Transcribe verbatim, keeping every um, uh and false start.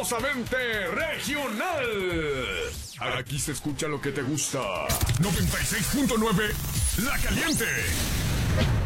poderosamente regional. Aquí se escucha lo que te gusta. noventa y seis punto nueve La Caliente.